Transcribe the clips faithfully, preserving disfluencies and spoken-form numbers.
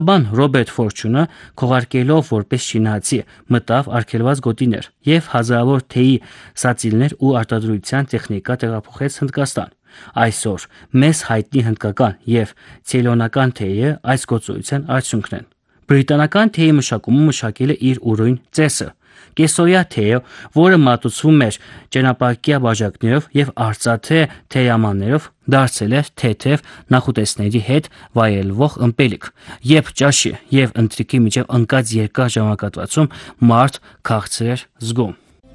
Բան Ռոբերտ Ֆորչյունը քողարկելով որպես շինացի մտավ արգելված գոտիներ եւ հազարավոր թեյի սացիլներ ու արտադրության տեխնիկա տեղափոխեց Հնդկաստան։ Այսօր մեզ հայտնի հնդկական եւ ցեյլոնական թեյը այս գործողության արդյունքն են։ Բրիտանական թեյի մշակումը մշակել է իր ուրույն ծեսը։ Կեսօրյա թեյը, որը մատուցվում էր ճենապակյա բաժակներով եւ արծաթե թեյամաններով, դարձել էր թեթև նախուտեսների հետ վայելվող ըմպելիք, երբ ճաշի եւ ընթրիքի միջև ընկած երկար ժամանակահատվածում մարդ քաղցր էր զգում։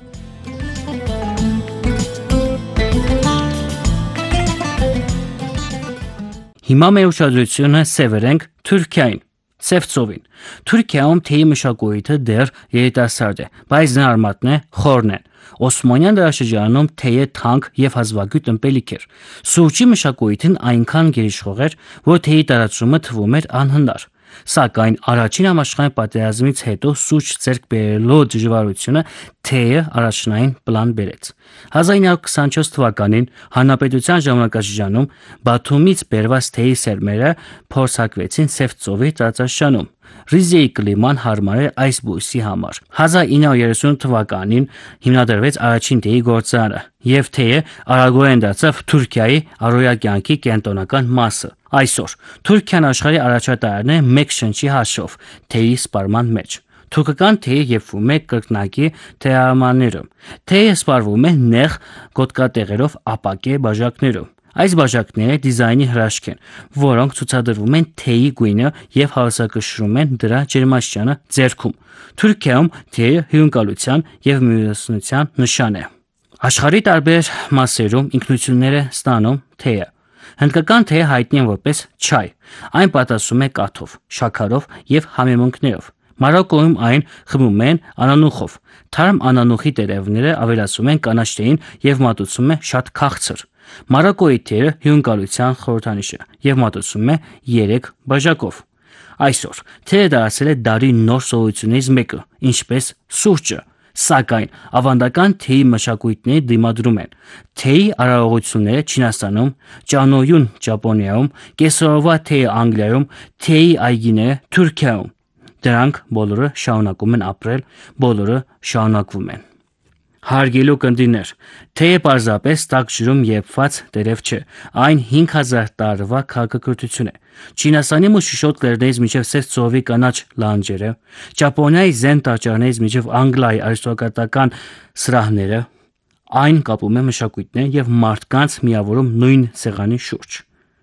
Հիմա մեր ուշադրությունը սևեռենք Թուրքիային։ Սևծովին։ Թուրքիայում թեյի մշակույթը դեռ երիտասարդ է, բայց նրա արմատն է խորն են։ Օսմանյան դարաշրջանում թեյը թանկ եւ հազվագյուտ ըմպելիք էր։ Սուրճի մշակույթն այնքան գերիշխող էր, որ թեյի տարածումը թվում էր անհնար։ Սակայն առաջին համաշխարհային պատերազմից հետո սուրճ ձեռք բերելու դժվարությունը թեյը առաջնային պլան բերեց։ հազար ինը հարյուր քսանչորս թվականին հանրապետության ժամանակաշրջանում Բաթումից բերված թեյի սերմերը փորձարկվեցին Սևծովի տարածաշրջանում։ Ռիզեի կլիման հարմար էր այս բույսի համար։ հազար ինը հարյուր երեսունութ թվականին հիմնադրվեց առաջին թեյի գործարանը, եւ թեյը արագորեն դարձավ Թուրքիայի առօրյա կյանքի կենտրոնական մասը։ Այսօր Թուրքիան աշխարհի առաջատարն է մեկ շնչի հաշվով թեյի սպառման մեջ։ Թուրքական թեյը եփվում է կրկնակի թեյամաններում։ Թեյը սպառվում է նեղ գոտկատեղերով ապակե բաժակներում։ Այս բաժակները դիզայնի հրաշք են, որոնք ցուցադրվում են թեյի գույնը եւ հավասարակշռում են դրա ջերմաստիճանը ձեռքում։ Թուրքիայում թեյը հյուրընկալության եւ միասնության նշան է։ Աշխարհի տարբեր մասերում ինքնություններ է ստանում թեյը։ Հնդկական թեյը հայտնի է որպես չայ։ Այն պատասվում է կաթով, շաքարով եւ համեմունքներով։ Մարոկկոյում այն խմում են անանուխով։ Թարմ անանուխի տերևները ավելացում են կանաչ թեյին եւ մատուցում է շատ քաղցր։ Մարոկկոյի թեյը հյուրընկալության խորհրդանիշ է եւ մատուցում է երեք բաժակով։ Այսօր թեյը դարձել է դարի նոր սովորություններից մեկը, ինչպես սուրճը, սակայն ավանդական թեյի մշակույթների դիմադրում են։ Թեյի արարողությունները Չինաստանում, ճանոյուն Ճապոնիայում, կեսօրվա թեյը Անգլիայում, թեյի այգիները Թուրքիայում։ Դրանք բոլորը շարունակում են ապրել, բոլորը շարունակվում են։ Հարգելի կնդիներ, թեյը պարզապես տաք ջրում եփված տերև չէ, այն հինգ հազար տարվա քաղաքակրթություն է։ Չինաստանի մշուշոտ լեռներից մինչև Սևծովի կանաչ լանջերը, Ճապոնիայի զեն տաճարներից մինչև Անգլիայի արիստոկրատական սրահները, այն կապում է մշակույթներ եւ մարդկանց միավորում նույն սեղանի շուրջ։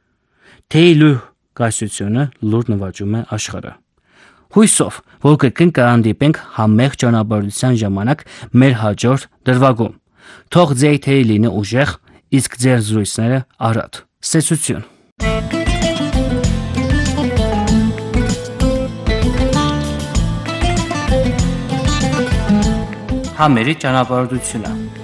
Թեյի լուր կայսրությունը լուր նվաճում է աշխարհը։ Հույսով, որ կրկին կհանդիպենք համեղ ճանապարհորդության ժամանակ մեր հաջորդ դրվագում։ Թող ձեր թեյը լինի ուժեղ, իսկ ձեր զրույցները առատ։ Ստեցություն։ Համերի ճանապարհորդությունը։